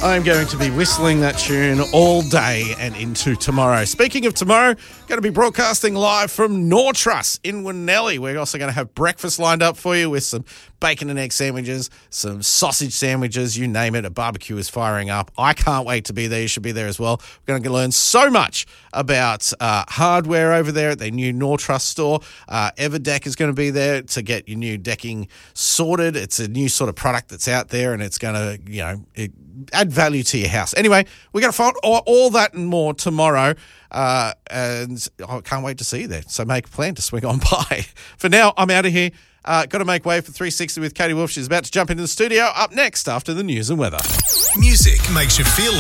I'm going to be whistling that tune all day and into tomorrow. Speaking of tomorrow, going to be broadcasting live from Nortrus in Winnelly. We're also going to have breakfast lined up for you with some bacon and egg sandwiches, some sausage sandwiches, you name it. A barbecue is firing up. I can't wait to be there. You should be there as well. We're going to learn so much about hardware over there at their new Nortrus store. Everdeck is going to be there to get your new decking sorted. It's a new sort of product that's out there, and it's going to, add value to your house. Anyway, we're going to find all that and more tomorrow, and I can't wait to see you there. So make a plan to swing on by. For now, I'm out of here. Got to make way for 360 with Katie Wolf. She's about to jump into the studio. Up next after the news and weather. Music makes you feel